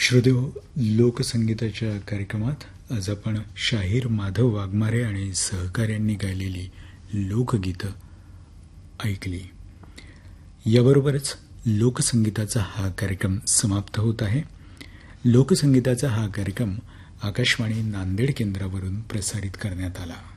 श्रोतेहो, लोकसंगीताच्या कार्यक्रमात आज आपण शाहीर माधव वाघमारे आणि सहकाऱ्यांनी गायलेली लोकगीतं ऐकली. याबरोबरच लोकसंगीताचा हा कार्यक्रम समाप्त होत आहे. लोकसंगीताचा हा कार्यक्रम आकाशवाणी नांदेड केंद्रावरून प्रसारित करण्यात आला.